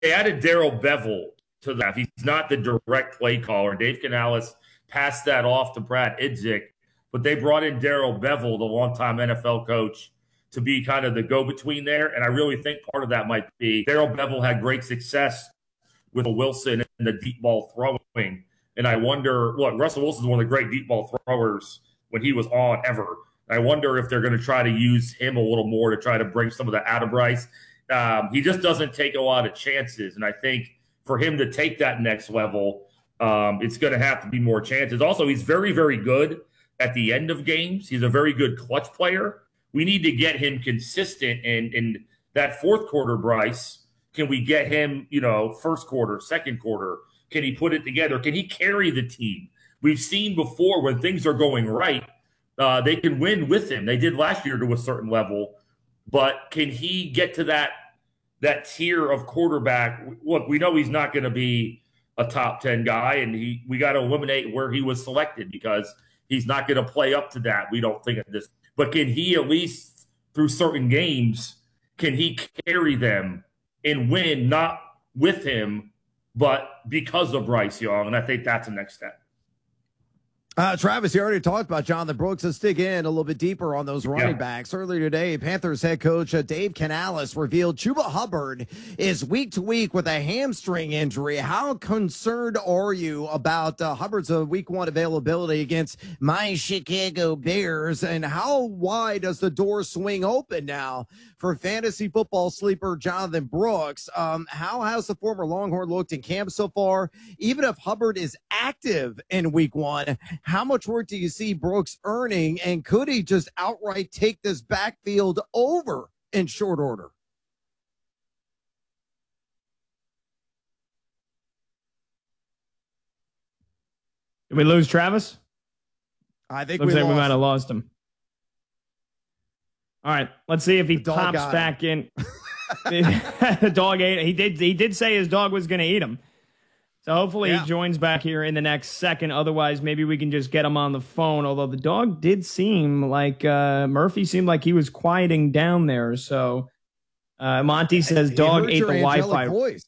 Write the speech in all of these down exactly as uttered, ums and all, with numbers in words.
they added Darrell Bevell to that. He's not the direct play caller. Dave Canales passed that off to Brad Idzik, but they brought in Darrell Bevell, the longtime N F L coach, to be kind of the go-between there. And I really think part of that might be Darrell Bevell had great success with Wilson and the deep ball throwing. And I wonder, look, Russell Wilson's one of the great deep ball throwers when he was on ever. I wonder if they're going to try to use him a little more to try to bring some of that out of Bryce. Um, he just doesn't take a lot of chances. And I think for him to take that next level, um, it's going to have to be more chances. Also, he's very, very good at the end of games. He's a very good clutch player. We need to get him consistent. And in that fourth quarter, Bryce, can we get him, you know, first quarter, second quarter? Can he put it together? Can he carry the team? We've seen before when things are going right, uh, they can win with him. They did last year to a certain level. But can he get to that that tier of quarterback? Look, we know he's not going to be a top ten guy, and he we got to eliminate where he was selected because he's not going to play up to that, we don't think, at this. But can he at least, through certain games, can he carry them and win, not with him, but because of Bryce Young? And I think that's the next step. Uh, Travis, you already talked about Jonathan Brooks. Let's dig in a little bit deeper on those running yeah. backs. Earlier today, Panthers head coach uh, Dave Canales revealed Chuba Hubbard is week to week with a hamstring injury. How concerned are you about uh, Hubbard's uh, week one availability against my Chicago Bears? And how wide does the door swing open now for fantasy football sleeper Jonathan Brooks? Um, how has the former Longhorn looked in camp so far? Even if Hubbard is active in week one, how much work do you see Brooks earning, and could he just outright take this backfield over in short order? Did we lose Travis? I think Looks we, like lost we might have lost him. All right, let's see if he pops back in. The dog ate. He did. He did say his dog was going to eat him. So hopefully yeah. he joins back here in the next second. Otherwise, maybe we can just get him on the phone. Although the dog did seem like uh, Murphy seemed like he was quieting down there. So uh, Monty says he dog ate the Wi-Fi.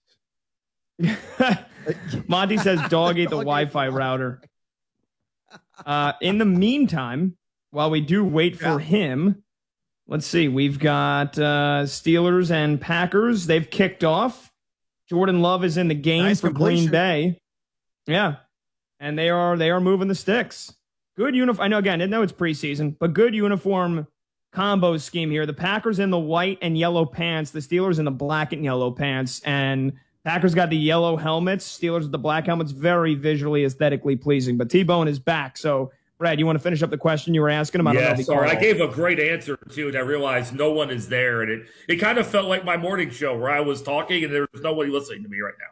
Monty says dog ate the Wi-Fi router. Uh, in the meantime, while we do wait for yeah. him, let's see. We've got uh, Steelers and Packers. They've kicked off. Jordan Love is in the game nice for completion. Green Bay. Yeah. And they are they are moving the sticks. Good uniform. I know, again, I know it's preseason, but good uniform combo scheme here. The Packers in the white and yellow pants. The Steelers in the black and yellow pants. And Packers got the yellow helmets. Steelers with the black helmets. Very visually, aesthetically pleasing. But T-Bone is back. So, Brad, you want to finish up the question you were asking him? I yeah, sorry. I gave a great answer, too, and I realized no one is there. And it, it kind of felt like my morning show where I was talking and there was nobody listening to me right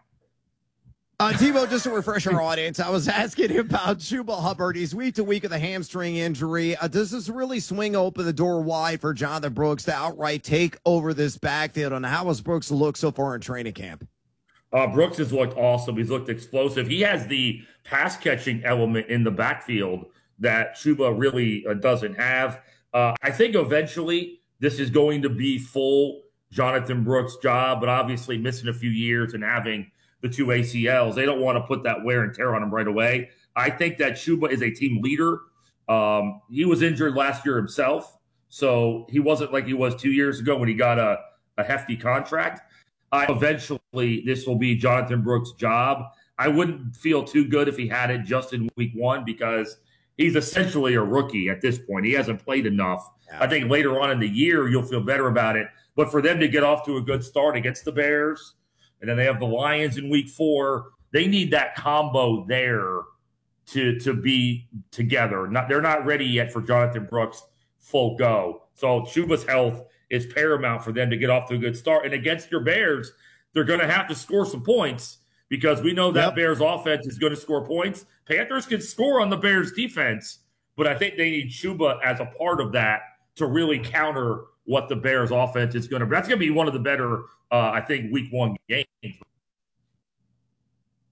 now. Uh, Tebow, just to refresh our audience, I was asking about Chuba Hubbard. He's week to week with a hamstring injury. Uh, does this really swing open the door wide for Jonathan Brooks to outright take over this backfield? And how has Brooks looked so far in training camp? Uh, Brooks has looked awesome. He's looked explosive. He has the pass-catching element in the backfield that Chuba really uh, doesn't have. Uh, I think eventually this is going to be full Jonathan Brooks' job, but obviously missing a few years and having the two A C Ls, they don't want to put that wear and tear on him right away. I think that Chuba is a team leader. Um, he was injured last year himself, so he wasn't like he was two years ago when he got a, a hefty contract. Uh, eventually, this will be Jonathan Brooks' job. I wouldn't feel too good if he had it just in week one because he's essentially a rookie at this point. He hasn't played enough. Yeah. I think later on in the year, you'll feel better about it. But for them to get off to a good start against the Bears, and then they have the Lions in week four, they need that combo there to, to be together. Not, they're not ready yet for Jonathan Brooks' full go. So Chuba's health is paramount for them to get off to a good start. And against your Bears, they're going to have to score some points because we know that yep. Bears offense is going to score points. Panthers can score on the Bears defense, but I think they need Chuba as a part of that to really counter what the Bears offense is going to be. That's going to be one of the better, uh, I think, week one games.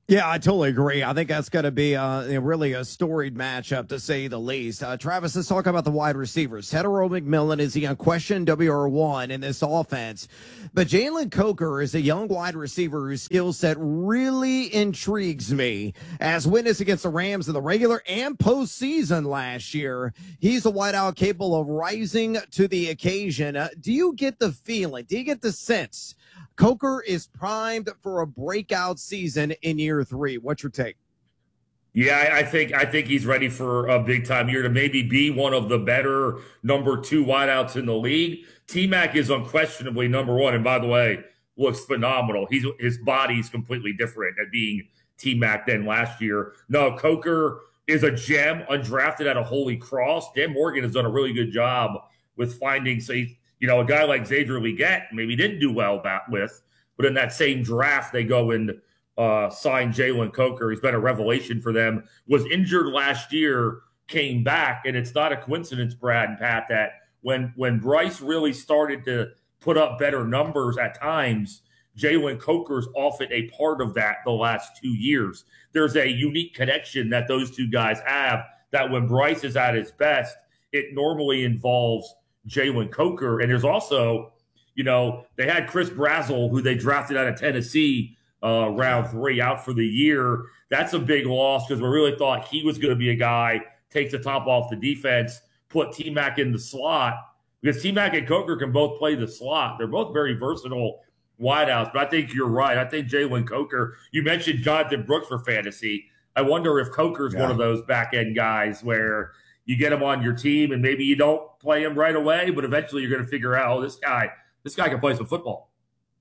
Yeah, I totally agree. I think that's going to be uh, really a storied matchup, to say the least. Uh, Travis, let's talk about the wide receivers. Tetairoa McMillan is the unquestioned W R one in this offense. But Jalen Coker is a young wide receiver whose skill set really intrigues me. As witnessed against the Rams in the regular and postseason last year, he's a wideout capable of rising to the occasion. Uh, do you get the feeling, do you get the sense Coker is primed for a breakout season in year three? What's your take? Yeah, I, I think I think he's ready for a big time year to maybe be one of the better number two wideouts in the league. T-Mac is unquestionably number one, and by the way, looks phenomenal. He's his body's completely different at being T-Mac than last year. No, Coker is a gem, undrafted at a Holy Cross. Dan Morgan has done a really good job with finding, say, you know, a guy like Xavier Legette maybe didn't do well back with, but in that same draft, they go and uh, sign Jalen Coker. He's been a revelation for them. Was injured last year, came back, and it's not a coincidence, Brad and Pat, that when when Bryce really started to put up better numbers at times, Jalen Coker's often a part of that the last two years. There's a unique connection that those two guys have that when Bryce is at his best, it normally involves Jalen Coker. And there's also, you know, they had Chris Brazzell, who they drafted out of Tennessee uh, round three, out for the year. That's a big loss because we really thought he was going to be a guy, take the top off the defense, put T-Mac in the slot, because T-Mac and Coker can both play the slot. They're both very versatile wideouts, but I think you're right. I think Jalen Coker, you mentioned Jonathan Brooks for fantasy. I wonder if Coker's yeah. one of those back-end guys where you get him on your team and maybe you don't play him right away, but eventually you're going to figure out, oh, this guy, this guy can play some football.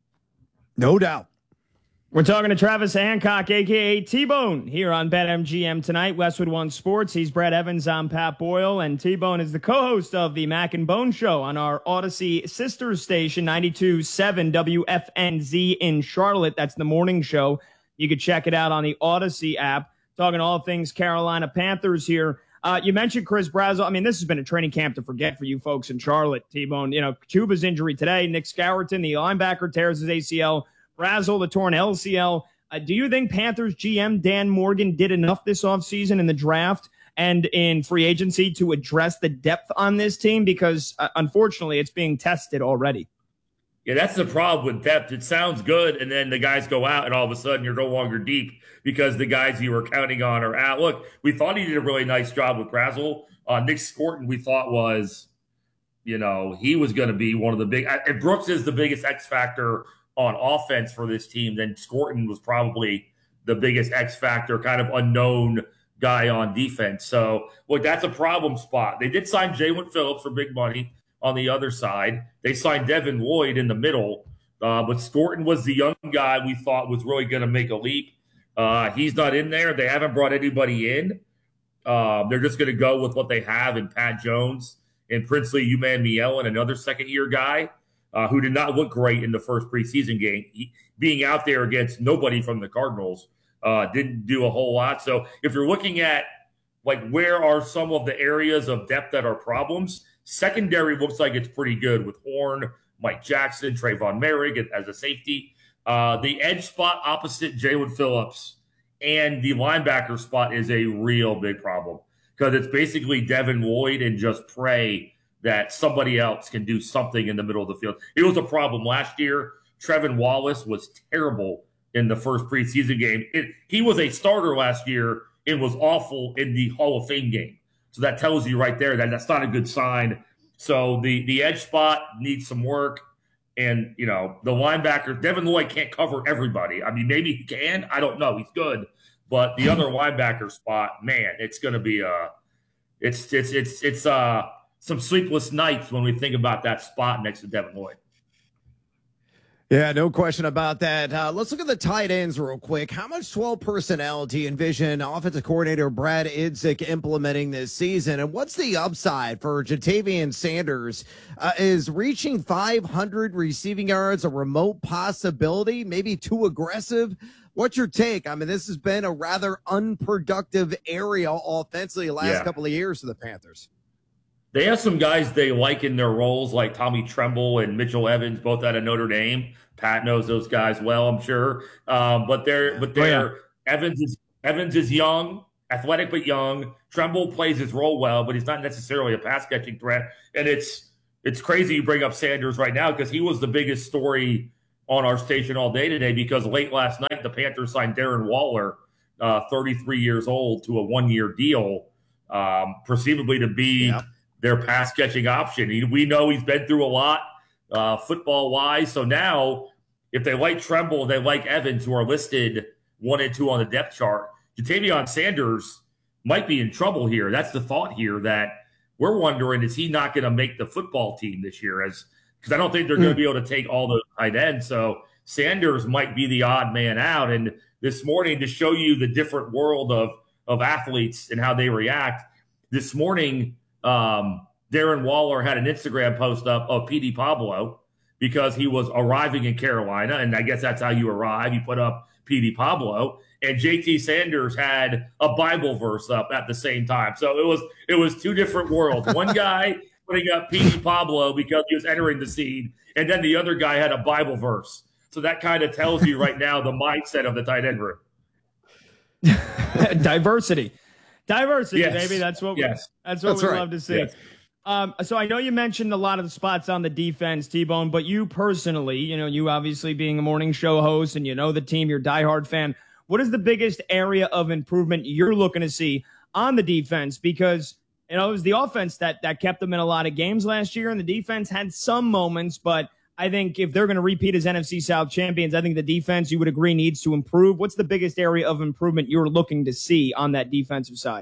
No doubt. We're talking to Travis Hancock, a k a. T-Bone, here on BetMGM tonight. Westwood One Sports. He's Brett Evans. I'm Pat Boyle. And T-Bone is the co-host of the Mac and Bone Show on our Odyssey sister station, ninety-two point seven W F N Z in Charlotte. That's the morning show. You can check it out on the Odyssey app. Talking all things Carolina Panthers here. Uh, you mentioned Chris Brazzell. I mean, this has been a training camp to forget for you folks in Charlotte, T-Bone. You know, Chuba's injury today. Nick Scourton, the linebacker, tears his A C L. Brazzell, the torn L C L. Uh, do you think Panthers G M Dan Morgan did enough this offseason in the draft and in free agency to address the depth on this team? Because, uh, unfortunately, it's being tested already. Yeah, that's the problem with depth. It sounds good, and then the guys go out, and all of a sudden you're no longer deep because the guys you were counting on are out. Look, we thought he did a really nice job with Brazzell. Uh, Nick Scourton, we thought was, you know, he was going to be one of the big – and Brooks is the biggest X factor on offense for this team. Then Scourton was probably the biggest X factor, kind of unknown guy on defense. So, look, that's a problem spot. They did sign Jalen Phillips for big money on the other side. They signed Devin Lloyd in the middle, uh, but Scourton was the young guy we thought was really going to make a leap. Uh, he's not in there. They haven't brought anybody in. Uh, they're just going to go with what they have in Pat Jones and Princely Umanmielen, another second-year guy uh, who did not look great in the first preseason game. He, being out there against nobody from the Cardinals uh, didn't do a whole lot. So if you're looking at, like, where are some of the areas of depth that are problems, secondary looks like it's pretty good with Horn, Mike Jackson, Trayvon Merrick as a safety. Uh, the edge spot opposite Jalen Phillips and the linebacker spot is a real big problem because it's basically Devin Lloyd and just pray that somebody else can do something in the middle of the field. It was a problem last year. Trevin Wallace was terrible in the first preseason game. It, he was a starter last year and was awful in the Hall of Fame game. So that tells you right there that that's not a good sign. So the, the edge spot needs some work. And, you know, the linebacker, Devin Lloyd can't cover everybody. I mean, maybe he can. I don't know. He's good. But the other linebacker spot, man, it's going to be uh, it's, it's, it's, it's uh, some sleepless nights when we think about that spot next to Devin Lloyd. Yeah, no question about that. Uh, let's look at the tight ends real quick. How much twelve personnel do you envision offensive coordinator Brad Idzik implementing this season? And what's the upside for Jatavian Sanders? Uh, is reaching five hundred receiving yards a remote possibility? Maybe too aggressive? What's your take? I mean, this has been a rather unproductive area offensively the last yeah. couple of years for the Panthers. They have some guys they like in their roles, like Tommy Tremble and Mitchell Evans, both out of Notre Dame. Pat knows those guys well, I'm sure. Um, but they're, but they're, oh, Evans is Evans is young, athletic but young. Tremble plays his role well, but he's not necessarily a pass catching threat. And it's it's crazy you bring up Sanders right now because he was the biggest story on our station all day today because late last night the Panthers signed Darren Waller, uh, thirty-three years old, to a one-year deal, um, presumably to be yeah. their pass catching option. He, we know he's been through a lot uh, football wise. So now, if they like Tremble, they like Evans, who are listed one and two on the depth chart. Ja'Tavion Sanders might be in trouble here. That's the thought here that we're wondering, is he not going to make the football team this year? As because I don't think they're mm. going to be able to take all those tight ends. So Sanders might be the odd man out. And this morning, to show you the different world of, of athletes and how they react, this morning, um, Darren Waller had an Instagram post up of P D Pablo because he was arriving in Carolina. And I guess that's how you arrive. You put up P D Pablo. And J T Sanders had a Bible verse up at the same time. So it was it was two different worlds. One guy putting up P D Pablo because he was entering the scene, and then the other guy had a Bible verse. So that kind of tells you right now the mindset of the tight end room. Diversity. Diversity, yes. baby. That's what, yes. we, that's what that's we right. love to see. Yes. Um, so I know you mentioned a lot of the spots on the defense, T-Bone, but you personally, you know, you obviously being a morning show host and you know the team, you're a diehard fan. What is the biggest area of improvement you're looking to see on the defense? Because, you know, it was the offense that that kept them in a lot of games last year, and the defense had some moments, but I think if they're going to repeat as N F C South champions, I think the defense, you would agree, needs to improve. What's the biggest area of improvement you're looking to see on that defensive side?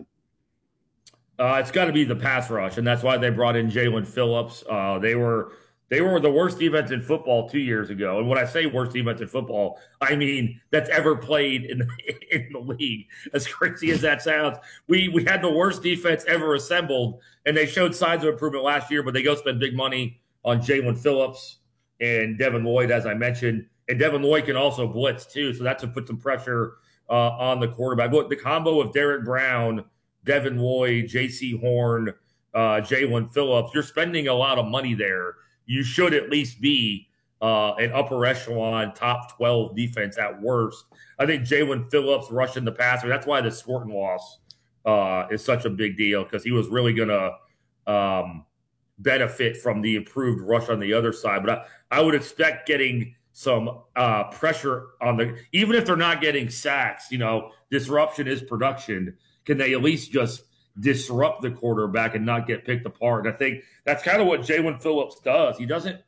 Uh, it's got to be the pass rush, and that's why they brought in Jalen Phillips. Uh, they were they were the worst defense in football two years ago. And when I say worst defense in football, I mean that's ever played in the, in the league. As crazy as that sounds, we we had the worst defense ever assembled, and they showed signs of improvement last year, but they go spend big money on Jalen Phillips and Devin Lloyd, as I mentioned. And Devin Lloyd can also blitz, too, so that's to put some pressure uh, on the quarterback. Look, the combo of Derek Brown, Devin Lloyd, J C Horn, uh, Jalen Phillips, you're spending a lot of money there. You should at least be uh, an upper echelon, top twelve defense at worst. I think Jalen Phillips rushing the passer, that's why the Scorton loss uh, is such a big deal, because he was really going to um, benefit from the improved rush on the other side. But I, I would expect getting some uh, pressure on the – even if they're not getting sacks, you know, disruption is production. Can they at least just disrupt the quarterback and not get picked apart? And I think that's kind of what Jalen Phillips does. He doesn't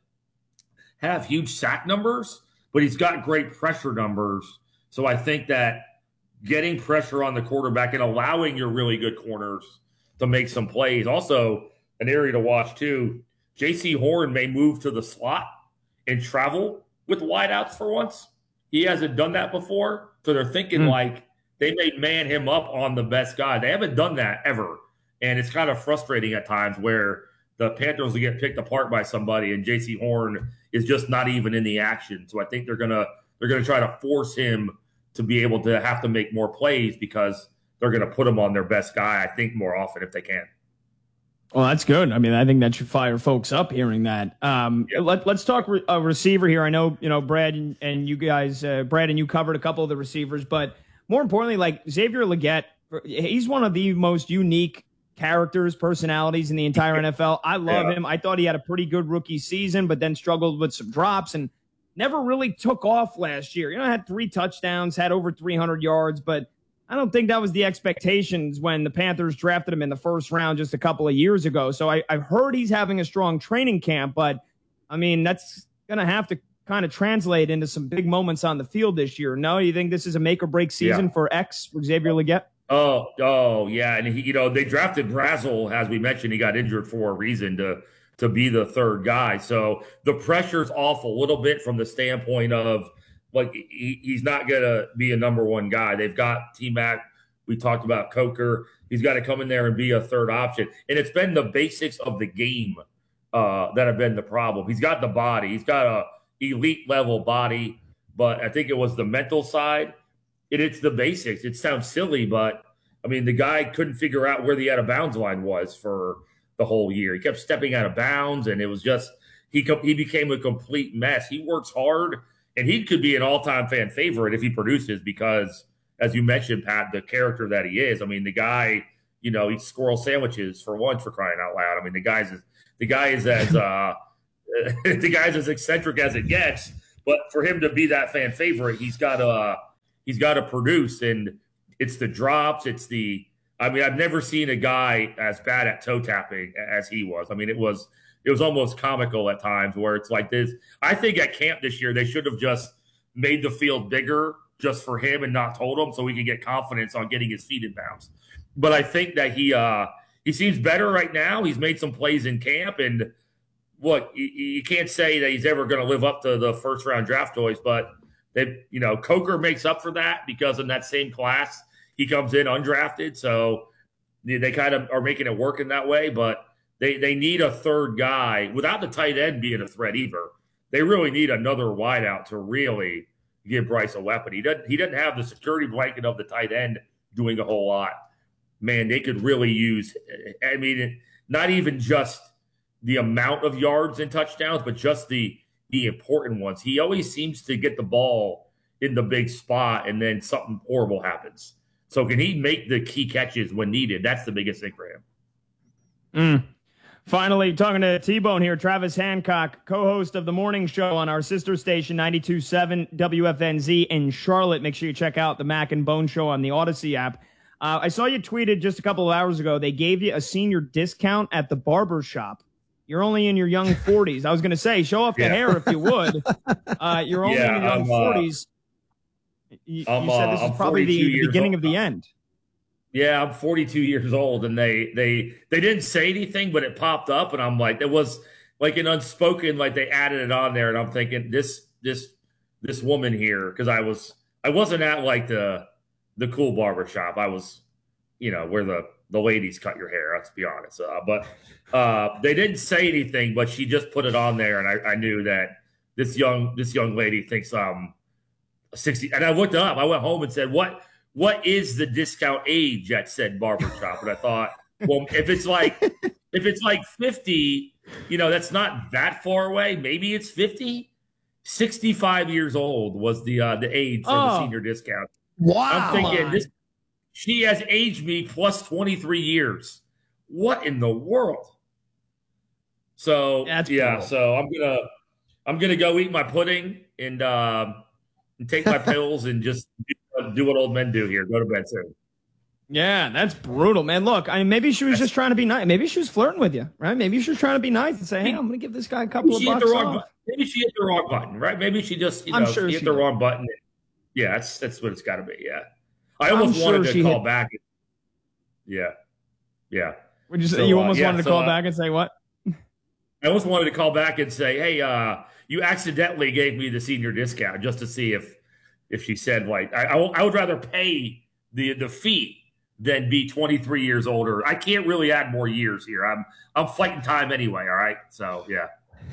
have huge sack numbers, but he's got great pressure numbers. So I think that getting pressure on the quarterback and allowing your really good corners to make some plays. Also, an area to watch, too. J C Horn may move to the slot and travel with wideouts for once. He hasn't done that before. So they're thinking mm. like, they may man him up on the best guy. They haven't done that ever. And it's kind of frustrating at times where the Panthers will get picked apart by somebody and J C Horn is just not even in the action. So I think they're gonna they're gonna try to force him to be able to have to make more plays because they're gonna put him on their best guy, I think, more often if they can. Well, that's good. I mean, I think that should fire folks up hearing that. Um, yep. let, let's talk re- a receiver here. I know, you know, Brad and, and you guys, uh, Brad and you covered a couple of the receivers, but more importantly, like Xavier Legette, he's one of the most unique characters, personalities in the entire N F L. I love yeah. him. I thought he had a pretty good rookie season, but then struggled with some drops and never really took off last year. You know, had three touchdowns, had over three hundred yards, but I don't think that was the expectations when the Panthers drafted him in the first round just a couple of years ago. So I, I've heard he's having a strong training camp, but I mean, that's going to have to kind of translate into some big moments on the field this year. No, you think this is a make or break season yeah. for X, for Xavier Legette? Oh, oh yeah. And he, you know, they drafted Brazel, as we mentioned, he got injured for a reason to, to be the third guy. So the pressure's off a little bit from the standpoint of, like, he, he's not going to be a number one guy. They've got T-Mac. We talked about Coker. He's got to come in there and be a third option. And it's been the basics of the game uh, that have been the problem. He's got the body. He's got a elite level body, but I think it was the mental side. It, it's the basics. It sounds silly, but, I mean, the guy couldn't figure out where the out-of-bounds line was for the whole year. He kept stepping out of bounds, and it was just he, – he became a complete mess. He works hard. And he could be an all-time fan favorite if he produces because as you mentioned, Pat, the character that he is. I mean, the guy, you know, eats squirrel sandwiches for lunch, for crying out loud. I mean, the guy's the guy is as uh, the guy's as eccentric as it gets. But for him to be that fan favorite, he's got to he's got to produce, and it's the drops, it's the. I mean, I've never seen a guy as bad at toe tapping as he was. I mean, it was it was almost comical at times where it's like this. I think at camp this year they should have just made the field bigger just for him and not told him so he could get confidence on getting his feet in bounds. But I think that he uh, he seems better right now. He's made some plays in camp, and look, you, you can't say that he's ever going to live up to the first round draft choice, but they, you know, Coker makes up for that because in that same class he comes in undrafted, so they kind of are making it work in that way. But they they need a third guy without the tight end being a threat either. They really need another wideout to really give Bryce a weapon. He doesn't he doesn't have the security blanket of the tight end doing a whole lot. Man, they could really use. I mean, not even just the amount of yards and touchdowns, but just the the important ones. He always seems to get the ball in the big spot, and then something horrible happens. So can he make the key catches when needed? That's the biggest thing for him. Mm. Finally, talking to T-Bone here, Travis Hancock, co-host of the morning show on our sister station, ninety-two point seven W F N Z in Charlotte. Make sure you check out the Mac and Bone show on the Odyssey app. Uh, I saw you tweeted just a couple of hours ago, they gave you a senior discount at the barber shop. You're only in your young forties. I was going to say, show off the yeah. hair if you would. Uh, you're only yeah, in your young I'm, forties. You, I'm, you said this uh, is probably the, the beginning old. of the end. Yeah, I'm forty-two years old, and they they they didn't say anything, but it popped up, and I'm like, it was like an unspoken, like they added it on there, and I'm thinking this this this woman here, because I was I wasn't at like the the cool barber shop. I was, you know, where the the ladies cut your hair. Let's be honest, uh, but uh, they didn't say anything, but she just put it on there, and I, I knew that this young this young lady thinks um. sixty, and I looked up. I went home and said, "What? What is the discount age at said barbershop?" And I thought, well, if it's like if it's like fifty, you know, that's not that far away. Maybe it's fifty. sixty-five years old was the uh, the age for oh. the senior discount. Wow! I'm thinking this. She has aged me plus twenty-three years. What in the world? So that's yeah. Cool. So I'm gonna I'm gonna go eat my pudding and. Uh, And take my pills and just do what old men do here. Go to bed soon. Yeah, that's brutal, man. Look, I mean, maybe she was just trying to be nice. Maybe she was flirting with you, right? Maybe she was trying to be nice and say, "Hey, I'm going to give this guy a couple of bucks off." Maybe she hit the wrong button, right? Maybe she just, you know, I'm sure she hit she the did. wrong button. Yeah, that's that's what it's got to be. Yeah, I almost I'm wanted sure to call hit... back. Yeah, yeah. Would you say so, you almost uh, yeah, wanted to so, call uh, back and say what? I almost wanted to call back and say, "Hey, uh, you accidentally gave me the senior discount," just to see if. If she said, like, I, I, w- I would rather pay the the fee than be twenty-three years older. I can't really add more years here. I'm I'm fighting time anyway, all right? So, yeah.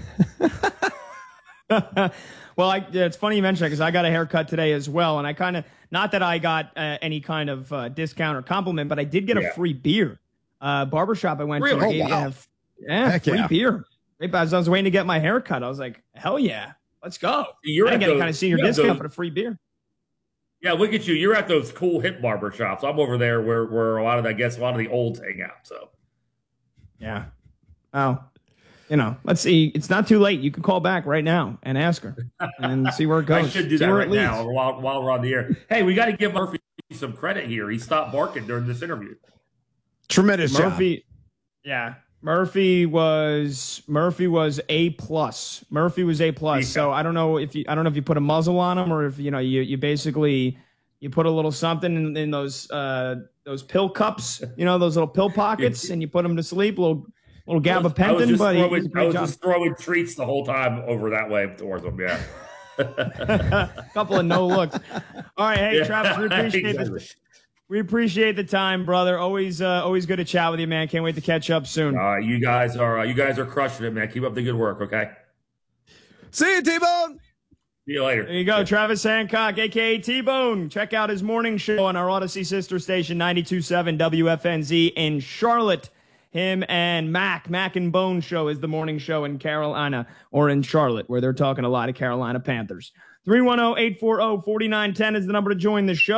Well, I, it's funny you mention that because I got a haircut today as well. And I kind of, not that I got uh, any kind of uh, discount or compliment, but I did get yeah. a free beer. Uh, barbershop I went really? to. Oh, gave, wow. uh, yeah, Heck free yeah. beer. Right, as I was waiting to get my haircut, I was like, hell yeah. Let's go. You're I didn't get those, a kind of senior discount those, for a free beer. Yeah, look at you. You're at those cool hip barber shops. I'm over there where, where a lot of, I guess, a lot of the olds hang out. So, yeah. Oh, you know, let's see. It's not too late. You can call back right now and ask her and see where it goes. I should do see that right now while, while we're on the air. Hey, we got to give Murphy some credit here. He stopped barking during this interview. Tremendous Murphy, job. Yeah. Murphy was Murphy was A plus. Murphy was A plus. Yeah. So I don't know if you I don't know if you put a muzzle on him or if you know you you basically you put a little something in, in those uh, those pill cups, you know, those little pill pockets, and you put him to sleep. Little little gabapentin, but throwing, he, I was just throwing treats the whole time over that way towards him. Yeah, a couple of no looks. All right, hey yeah, Travis, we appreciate exactly. this. We appreciate the time, brother. Always, uh, always good to chat with you, man. Can't wait to catch up soon. Uh, you guys are, uh, you guys are crushing it, man. Keep up the good work, okay? See you, T-Bone. See you later. There you go, yeah. Travis Hancock, a k a. T-Bone. Check out his morning show on our Odyssey sister station, ninety-two point seven W F N Z in Charlotte. Him and Mac, Mac and Bone show is the morning show in Carolina or in Charlotte, where they're talking a lot of Carolina Panthers. three one zero, eight four zero, four nine one zero is the number to join the show.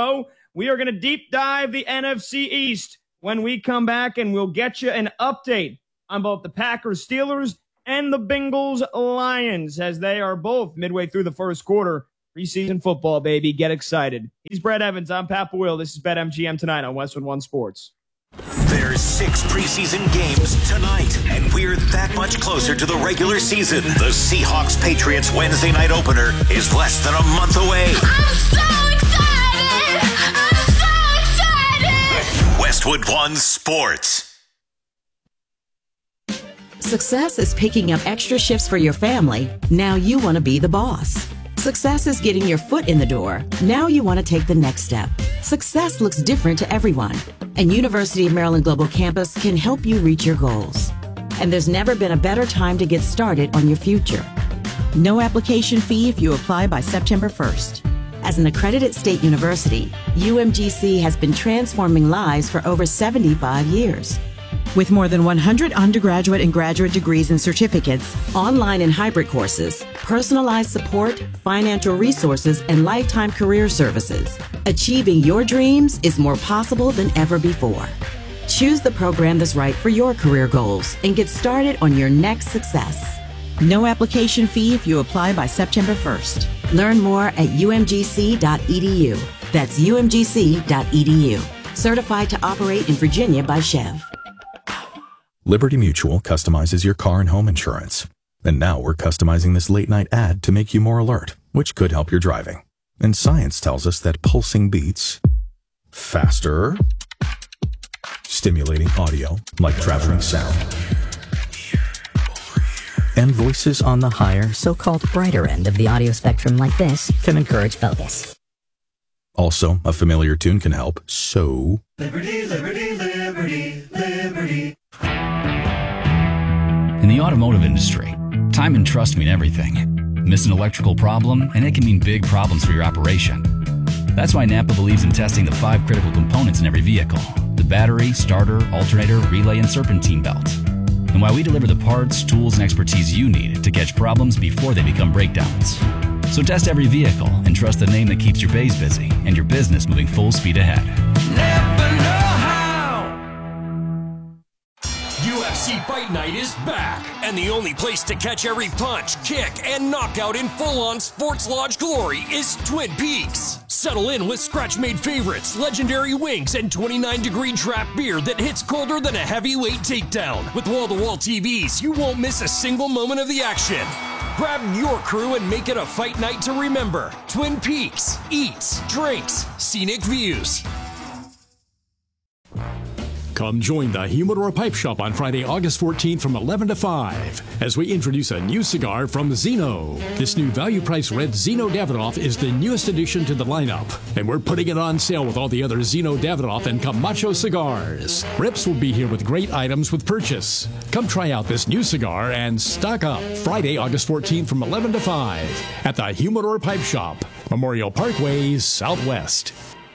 We are going to deep dive the N F C East when we come back, and we'll get you an update on both the Packers Steelers and the Bengals Lions, as they are both midway through the first quarter. Preseason football, baby. Get excited. He's Brett Evans. I'm Pat Will. This is BetMGM tonight on Westwood One Sports. There's six preseason games tonight, and we're that much closer to the regular season. The Seahawks-Patriots Wednesday night opener is less than a month away. I'm so excited! I'm so excited! Westwood One Sports. Success is picking up extra shifts for your family. Now you want to be the boss. Success is getting your foot in the door. Now you want to take the next step. Success looks different to everyone, and University of Maryland Global Campus can help you reach your goals. And there's never been a better time to get started on your future. No application fee if you apply by September first. As an accredited state university, U M G C has been transforming lives for over seventy-five years. With more than one hundred undergraduate and graduate degrees and certificates, online and hybrid courses, personalized support, financial resources, and lifetime career services, achieving your dreams is more possible than ever before. Choose the program that's right for your career goals and get started on your next success. No application fee if you apply by September first. Learn more at U M G C dot E D U. That's U M G C dot E D U. Certified to operate in Virginia by Chev. Liberty Mutual customizes your car and home insurance. And now we're customizing this late-night ad to make you more alert, which could help your driving. And science tells us that pulsing beats faster, stimulating audio like traveling sound, and voices on the higher, so-called brighter end of the audio spectrum like this can encourage focus. Also, a familiar tune can help, so... Liberty, liberty, liberty, liberty. In the automotive industry, time and trust mean everything. Miss an electrical problem, and it can mean big problems for your operation. That's why Napa believes in testing the five critical components in every vehicle: the battery, starter, alternator, relay, and serpentine belt. And why we deliver the parts, tools, and expertise you need to catch problems before they become breakdowns. So test every vehicle and trust the name that keeps your bays busy and your business moving full speed ahead. Never know how. U F C Fight Night is back, and the only place to catch every punch, kick, and knockout in full-on Sports Lodge glory is Twin Peaks. Settle in with scratch-made favorites, legendary wings, and twenty-nine degree draft beer that hits colder than a heavyweight takedown. With wall-to-wall T Vs, you won't miss a single moment of the action. Grab your crew and make it a fight night to remember. Twin Peaks. Eats, drinks, scenic views. Come join the Humidor Pipe Shop on Friday, August fourteenth from eleven to five as we introduce a new cigar from Zeno. This new value-priced red Zeno Davidoff is the newest addition to the lineup, and we're putting it on sale with all the other Zeno Davidoff and Camacho cigars. Rips will be here with great items with purchase. Come try out this new cigar and stock up Friday, August fourteenth from eleven to five at the Humidor Pipe Shop, Memorial Parkway, Southwest.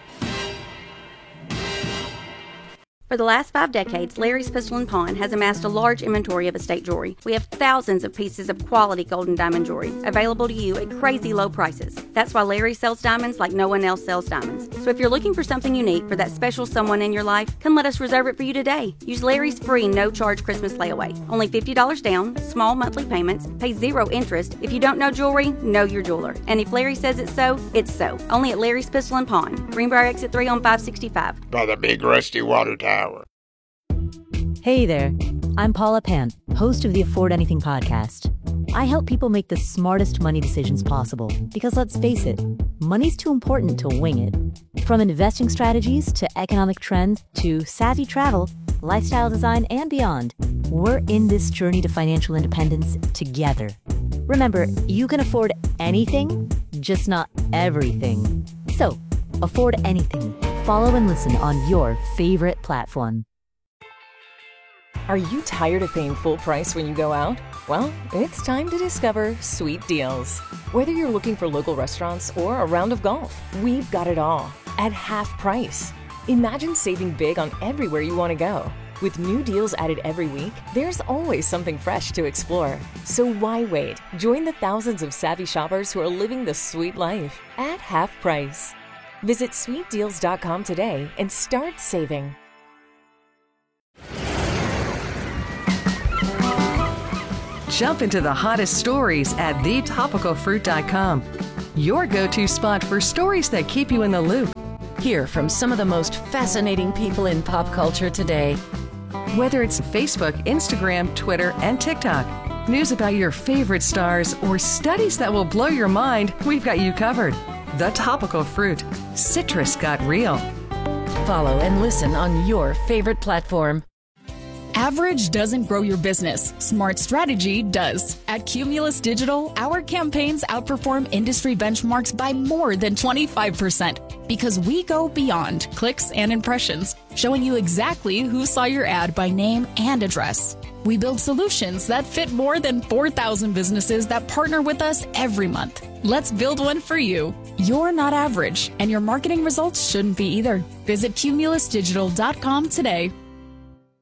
For the last five decades, Larry's Pistol and Pawn has amassed a large inventory of estate jewelry. We have thousands of pieces of quality gold and diamond jewelry available to you at crazy low prices. That's why Larry sells diamonds like no one else sells diamonds. So if you're looking for something unique for that special someone in your life, come let us reserve it for you today. Use Larry's free no-charge Christmas layaway. Only fifty dollars down, small monthly payments, pay zero interest. If you don't know jewelry, know your jeweler. And if Larry says it's so, it's so. Only at Larry's Pistol and Pawn, Greenbrier Exit three on five sixty-five. By the big rusty water tower. Hey there, I'm Paula Pant, host of the Afford Anything podcast. I help people make the smartest money decisions possible because, let's face it, money's too important to wing it. From investing strategies to economic trends to savvy travel, lifestyle design, and beyond, we're in this journey to financial independence together. Remember, you can afford anything, just not everything. So, afford anything. Follow and listen on your favorite platform. Are you tired of paying full price when you go out? Well, it's time to discover Sweet Deals. Whether you're looking for local restaurants or a round of golf, we've got it all at half price. Imagine saving big on everywhere you want to go. With new deals added every week, there's always something fresh to explore. So why wait? Join the thousands of savvy shoppers who are living the sweet life at half price. Visit sweet deals dot com today and start saving. Jump into the hottest stories at the topical fruit dot com. Your go-to spot for stories that keep you in the loop. Hear from some of the most fascinating people in pop culture today. Whether it's Facebook, Instagram, Twitter, and TikTok, news about your favorite stars, or studies that will blow your mind, we've got you covered. The Topical Fruit. Citrus got real. Follow and listen on your favorite platform. Average doesn't grow your business. Smart strategy does. At Cumulus Digital, our campaigns outperform industry benchmarks by more than twenty-five percent because we go beyond clicks and impressions, showing you exactly who saw your ad by name and address. We build solutions that fit more than four thousand businesses that partner with us every month. Let's build one for you. You're not average, and your marketing results shouldn't be either. Visit cumulus digital dot com today.